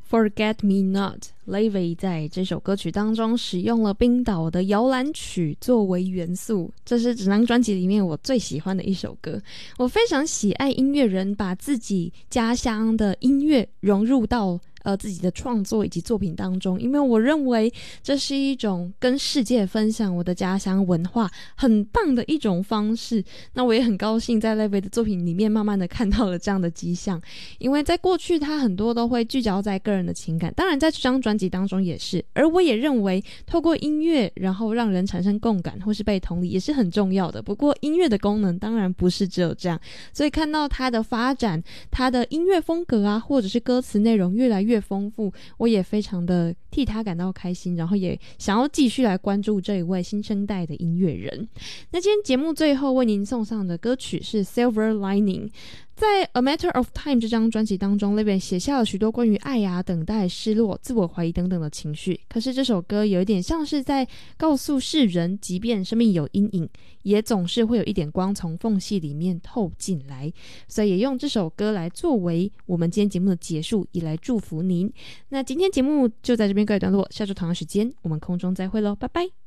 Forget Me Not Laufey 在这首歌曲当中使用了冰岛的摇篮曲作为元素，这是整张专辑里面我最喜欢的一首歌。我非常喜爱音乐人把自己家乡的音乐融入到自己的创作以及作品当中，因为我认为这是一种跟世界分享我的家乡文化很棒的一种方式。那我也很高兴在 Laufey 的作品里面慢慢的看到了这样的迹象，因为在过去他很多都会聚焦在个人的情感，当然在这张专辑当中也是，而我也认为透过音乐然后让人产生共感或是被同理也是很重要的。不过音乐的功能当然不是只有这样，所以看到他的发展，他的音乐风格啊或者是歌词内容越来越丰富，我也非常的替他感到开心，然后也想要继续来关注这一位新生代的音乐人。那今天节目最后为您送上的歌曲是 Silver Lining。在 A Matter of Time 这张专辑当中， Laufey 写下了许多关于爱啊、等待、失落、自我怀疑等等的情绪，可是这首歌有一点像是在告诉世人，即便生命有阴影，也总是会有一点光从缝隙里面透进来，所以也用这首歌来作为我们今天节目的结束，也来祝福您。那今天节目就在这边告一段落，下周同样时间我们空中再会咯，拜拜。